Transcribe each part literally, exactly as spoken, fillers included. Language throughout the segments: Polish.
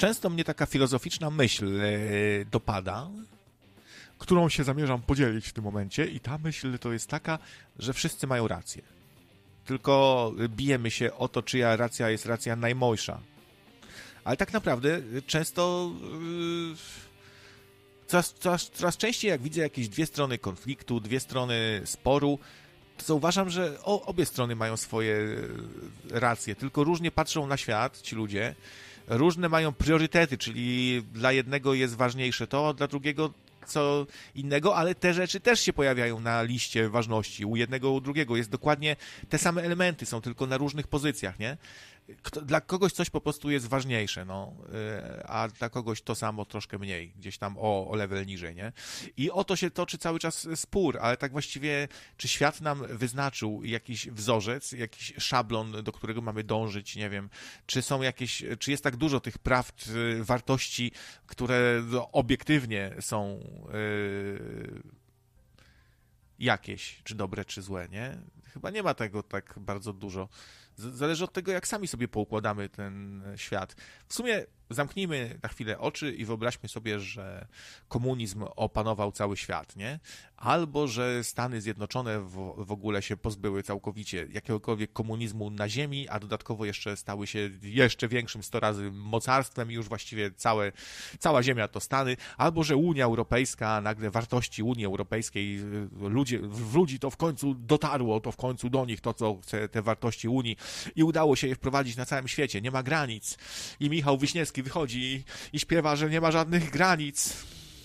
często mnie taka filozoficzna myśl yy, dopada, którą się zamierzam podzielić w tym momencie i ta myśl to jest taka, że wszyscy mają rację. Tylko bijemy się o to, czyja racja jest racja najmojsza. Ale tak naprawdę często yy, coraz, coraz, coraz częściej jak widzę jakieś dwie strony konfliktu, dwie strony sporu, to zauważam, że o, obie strony mają swoje racje, tylko różnie patrzą na świat ci ludzie, różne mają priorytety, czyli dla jednego jest ważniejsze to, dla drugiego co innego, ale te rzeczy też się pojawiają na liście ważności. U jednego, u drugiego jest dokładnie te same elementy, są tylko na różnych pozycjach, nie? Kto, dla kogoś coś po prostu jest ważniejsze, no, yy, a dla kogoś to samo troszkę mniej, gdzieś tam o, o level niżej, nie? I o to się toczy cały czas spór, ale tak właściwie, czy świat nam wyznaczył jakiś wzorzec, jakiś szablon, do którego mamy dążyć, nie wiem, czy są jakieś, czy jest tak dużo tych prawd, yy, wartości, które no, obiektywnie są yy, jakieś, czy dobre, czy złe, nie? Chyba nie ma tego tak bardzo dużo. Zależy od tego, jak sami sobie poukładamy ten świat. W sumie zamknijmy na chwilę oczy i wyobraźmy sobie, że komunizm opanował cały świat, nie? Albo, że Stany Zjednoczone w, w ogóle się pozbyły całkowicie jakiegokolwiek komunizmu na ziemi, a dodatkowo jeszcze stały się jeszcze większym sto razy mocarstwem i już właściwie całe, cała ziemia to Stany. Albo, że Unia Europejska, nagle wartości Unii Europejskiej, ludzie, w ludzi to w końcu dotarło, to w końcu do nich to, co chce te wartości Unii i udało się je wprowadzić na całym świecie. Nie ma granic. I Michał Wiśniewski wychodzi i, i śpiewa, że nie ma żadnych granic.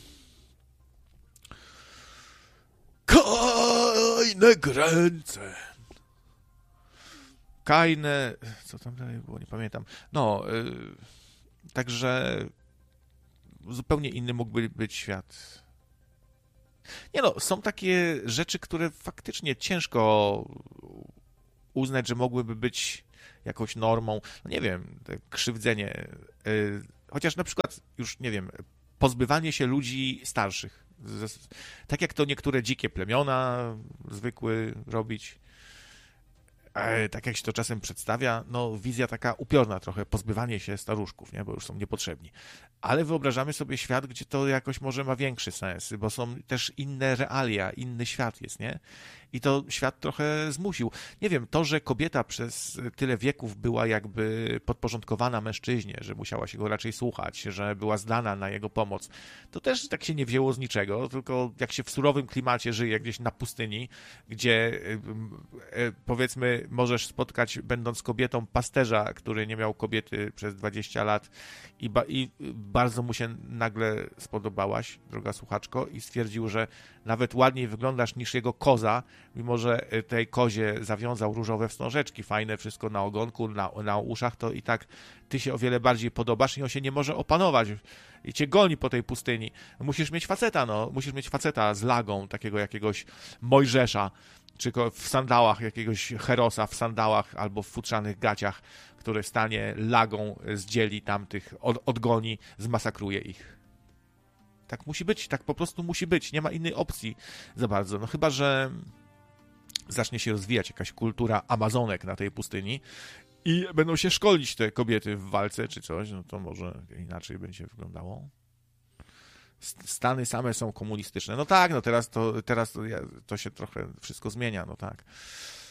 Kajne gręce. Kajne... Co tam dalej było? Nie pamiętam. No, yy, także zupełnie inny mógłby być świat. Nie no, są takie rzeczy, które faktycznie ciężko uznać, że mogłyby być jakąś normą. No nie wiem, krzywdzenie. Yy, chociaż na przykład już, nie wiem, pozbywanie się ludzi starszych. Tak jak to niektóre dzikie plemiona zwykły robić. Tak jak się to czasem przedstawia, no wizja taka upiorna trochę, pozbywanie się staruszków, nie? Bo już są niepotrzebni. Ale wyobrażamy sobie świat, gdzie to jakoś może ma większy sens, bo są też inne realia, inny świat jest, nie? I to świat trochę zmusił. Nie wiem, to, że kobieta przez tyle wieków była jakby podporządkowana mężczyźnie, że musiała się go raczej słuchać, że była zdana na jego pomoc, to też tak się nie wzięło z niczego, tylko jak się w surowym klimacie żyje gdzieś na pustyni, gdzie powiedzmy możesz spotkać, będąc kobietą, pasterza, który nie miał kobiety przez dwadzieścia lat i, ba- i bardzo mu się nagle spodobałaś, droga słuchaczko, i stwierdził, że nawet ładniej wyglądasz niż jego koza, mimo że tej kozie zawiązał różowe wstążeczki, fajne wszystko na ogonku, na, na uszach, to i tak ty się o wiele bardziej podobasz i on się nie może opanować i cię goni po tej pustyni. Musisz mieć faceta, no, musisz mieć faceta z lagą, takiego jakiegoś Mojżesza, czy w sandałach, jakiegoś Herosa w sandałach albo w futrzanych gaciach, który stanie lagą, zdzieli tamtych, od, odgoni, zmasakruje ich. Tak musi być, tak po prostu musi być. Nie ma innej opcji za bardzo. No chyba, że zacznie się rozwijać jakaś kultura Amazonek na tej pustyni i będą się szkolić te kobiety w walce czy coś, no to może inaczej będzie wyglądało. Stany same są komunistyczne. No tak, no teraz to, teraz to, to się trochę wszystko zmienia, no tak.